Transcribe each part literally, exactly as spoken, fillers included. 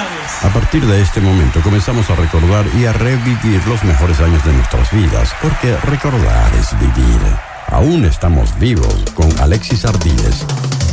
A partir de este momento comenzamos a recordar y a revivir los mejores años de nuestras vidas, porque recordar es vivir. Aún estamos vivos con Alexis Ardiles.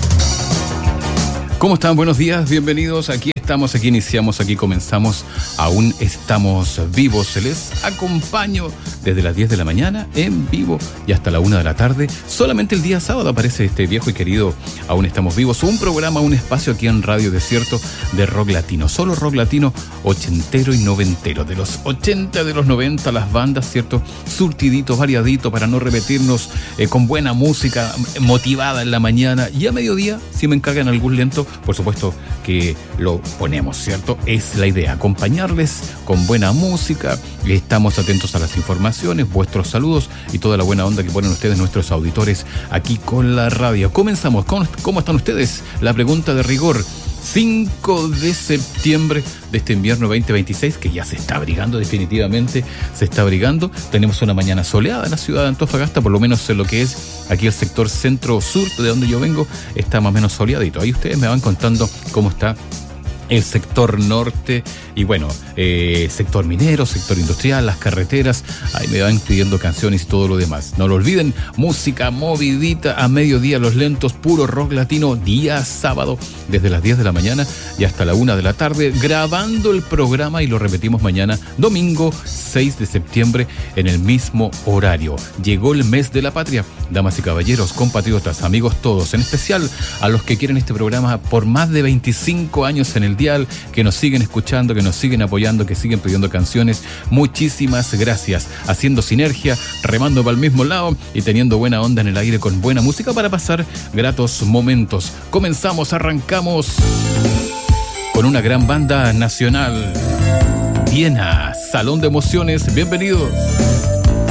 ¿Cómo están? Buenos días, bienvenidos. Aquí estamos, aquí iniciamos, aquí comenzamos. Aún estamos vivos. Les acompaño desde las diez de la mañana en vivo y hasta la una de la tarde. Solamente el día sábado aparece este viejo y querido Aún estamos vivos. Un programa, un espacio aquí en Radio Desierto de rock latino. Solo rock latino ochentero y noventero. De los ochenta, de los noventa, las bandas, ¿cierto? Surtidito, variadito para no repetirnos, eh, con buena música, motivada en la mañana. Y a mediodía, si me encargan algún lento, por supuesto que lo ponemos, ¿cierto? Es la idea, acompañarles con buena música. Estamos atentos a las informaciones, vuestros saludos y toda la buena onda que ponen ustedes, nuestros auditores, aquí con la radio. Comenzamos. ¿Cómo, cómo están ustedes? La pregunta de rigor. cinco de septiembre de este invierno veinte veintiséis, que ya se está abrigando, definitivamente se está abrigando. Tenemos una mañana soleada en la ciudad de Antofagasta, por lo menos en lo que es aquí el sector centro-sur, de donde yo vengo, está más o menos soleadito. Ahí ustedes me van contando cómo está el sector norte y bueno, eh, sector minero, sector industrial, las carreteras. Ahí me van pidiendo canciones y todo lo demás. No lo olviden, música movidita a mediodía, los lentos, puro rock latino, día sábado, desde las diez de la mañana y hasta la una de la tarde, grabando el programa y lo repetimos mañana, domingo seis de septiembre, en el mismo horario. Llegó el mes de la patria, damas y caballeros, compatriotas, amigos todos, en especial a los que quieren este programa por más de veinticinco años en el dial, que nos siguen escuchando, que nos siguen apoyando, que siguen pidiendo canciones. Muchísimas gracias. Haciendo sinergia, remando para el mismo lado y teniendo buena onda en el aire con buena música para pasar gratos momentos. Comenzamos, arrancamos con una gran banda nacional. Viena, Salón de Emociones, bienvenidos.